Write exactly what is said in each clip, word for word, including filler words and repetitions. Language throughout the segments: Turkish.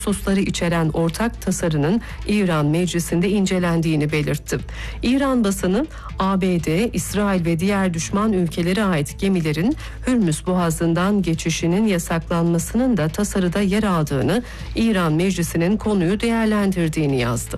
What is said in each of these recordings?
hususları içeren ortak tasarının İran Meclisi'nde incelendiğini belirtti. İran basını A B D, İsrail ve diğer düşman ülkelere ait gemilerin Hürmüz Boğazı'ndan geçişinin yasaklanmasının da tasarıda yer aldığını, İran Meclisi'nin konuyu değerlendirdiğini yazdı.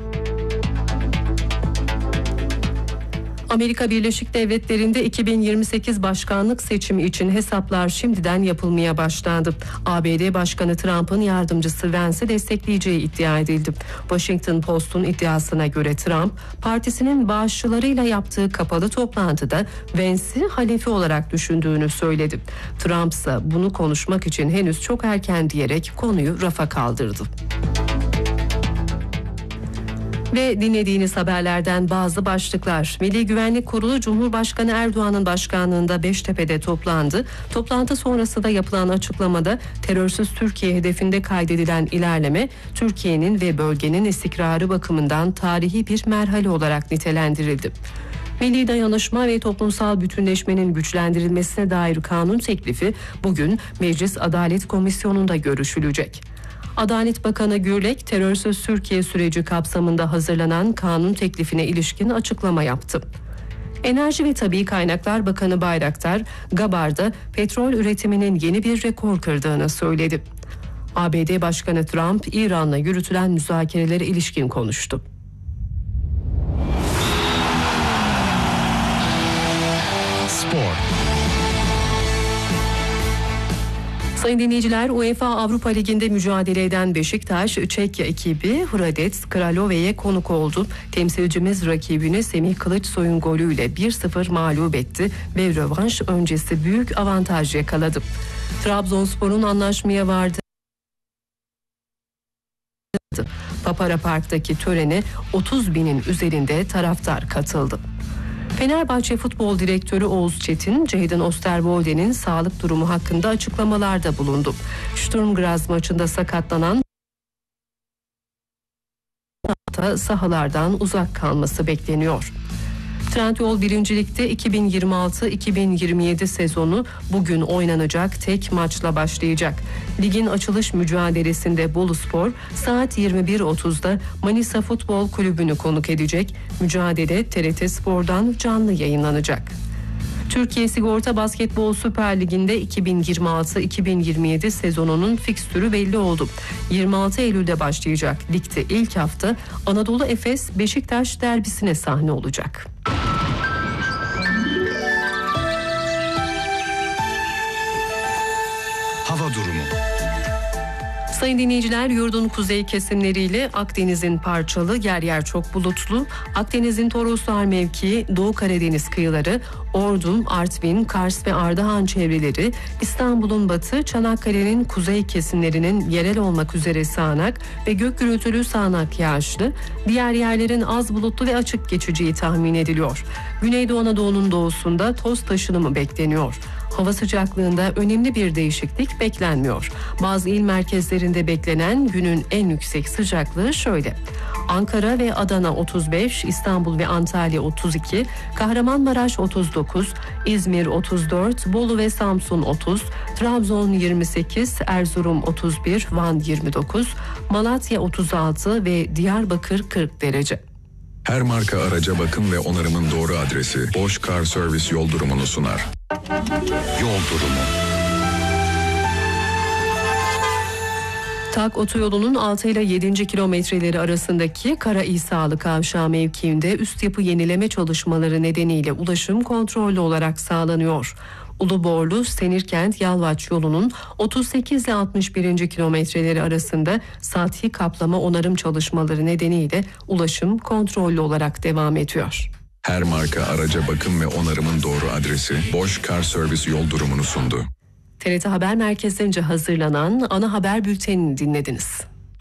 Amerika Birleşik Devletleri'nde iki bin yirmi sekiz başkanlık seçimi için hesaplar şimdiden yapılmaya başlandı. A B D Başkanı Trump'ın yardımcısı Vance'i destekleyeceği iddia edildi. Washington Post'un iddiasına göre Trump, partisinin bağışçılarıyla yaptığı kapalı toplantıda Vance'i halefi olarak düşündüğünü söyledi. Trump ise bunu konuşmak için henüz çok erken diyerek konuyu rafa kaldırdı. Ve dinlediğiniz haberlerden bazı başlıklar. Milli Güvenlik Kurulu Cumhurbaşkanı Erdoğan'ın başkanlığında Beştepe'de toplandı. Toplantı sonrasında yapılan açıklamada terörsüz Türkiye hedefinde kaydedilen ilerleme Türkiye'nin ve bölgenin istikrarı bakımından tarihi bir merhale olarak nitelendirildi. Milli dayanışma ve toplumsal bütünleşmenin güçlendirilmesine dair kanun teklifi bugün Meclis Adalet Komisyonu'nda görüşülecek. Adalet Bakanı Gürlek, terörsüz Türkiye süreci kapsamında hazırlanan kanun teklifine ilişkin açıklama yaptı. Enerji ve Tabii Kaynaklar Bakanı Bayraktar, Gabar'da petrol üretiminin yeni bir rekor kırdığını söyledi. A B D Başkanı Trump, İran'la yürütülen müzakerelere ilişkin konuştu. Spor. Sayın dinleyiciler, UEFA Avrupa Ligi'nde mücadele eden Beşiktaş, Çekya ekibi Hradec Kralove'ye konuk oldu. Temsilcimiz rakibini Semih Kılıçsoy'un golüyle bir sıfır mağlup etti ve rövanş öncesi büyük avantaj yakaladı. Trabzonspor'un anlaşmaya vardığı Papara Park'taki törene otuz binin üzerinde taraftar katıldı. Fenerbahçe Futbol Direktörü Oğuz Çetin, Ceyhun Osterwolde'nin sağlık durumu hakkında açıklamalarda bulundu. Sturm Graz maçında sakatlanan sahalardan uzak kalması bekleniyor. Trendyol birincilikte iki bin yirmi altı iki bin yirmi yedi sezonu bugün oynanacak tek maçla başlayacak. Ligin açılış mücadelesinde Boluspor saat yirmi bir otuzda Manisa Futbol Kulübü'nü konuk edecek. Mücadele T R T Spor'dan canlı yayınlanacak. Türkiye Sigorta Basketbol Süper Ligi'nde iki bin yirmi altı iki bin yirmi yedi sezonunun fikstürü belli oldu. yirmi altı Eylül'de başlayacak ligde ilk hafta Anadolu Efes Beşiktaş derbisine sahne olacak. Hava durumu. Sayın dinleyiciler, yurdun kuzey kesimleriyle Akdeniz'in parçalı, yer yer çok bulutlu, Akdeniz'in Toroslar mevkii, Doğu Karadeniz kıyıları, Ordu, Artvin, Kars ve Ardahan çevreleri, İstanbul'un batı, Çanakkale'nin kuzey kesimlerinin yerel olmak üzere sağanak ve gök gürültülü sağanak yağışlı, diğer yerlerin az bulutlu ve açık geçeceği tahmin ediliyor. Güneydoğu Anadolu'nun doğusunda toz taşınımı bekleniyor. Hava sıcaklığında önemli bir değişiklik beklenmiyor. Bazı il merkezlerinde beklenen günün en yüksek sıcaklığı şöyle: Ankara ve Adana otuz beş, İstanbul ve Antalya otuz iki, Kahramanmaraş otuz dokuz, İzmir otuz dört, Bolu ve Samsun otuz, Trabzon yirmi sekiz, Erzurum otuz bir, Van yirmi dokuz, Malatya otuz altı ve Diyarbakır kırk derece. Her marka araca bakım ve onarımın doğru adresi Bosch Car Service yol durumunu sunar. Yol durumu. Tak otoyolunun altı ile yedinci kilometreleri arasındaki Kara İsalı Kavşağı mevkiinde üst yapı yenileme çalışmaları nedeniyle ulaşım kontrollü olarak sağlanıyor. Uluborlu Senirkent Yalvaç yolunun otuz sekiz ile altmış birinci kilometreleri arasında sathi kaplama onarım çalışmaları nedeniyle ulaşım kontrollü olarak devam ediyor. Her marka araca bakım ve onarımın doğru adresi Bosch Car Service yol durumunu sundu. T R T Haber Merkezi'nce hazırlanan ana haber bültenini dinlediniz.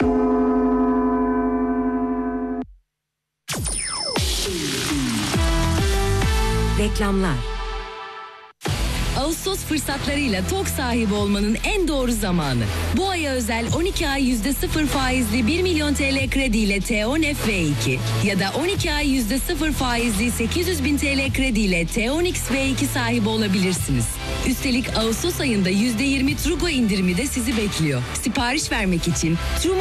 Reklamlar. Ağustos fırsatlarıyla TOK sahibi olmanın en doğru zamanı. Bu aya özel on iki ay yüzde sıfır faizli bir milyon T L krediyle T on F V iki ya da on iki ay yüzde sıfır faizli sekiz yüz bin T L krediyle T on X V iki sahibi olabilirsiniz. Üstelik Ağustos ayında yüzde yirmi Trugo indirimi de sizi bekliyor. Sipariş vermek için Trugo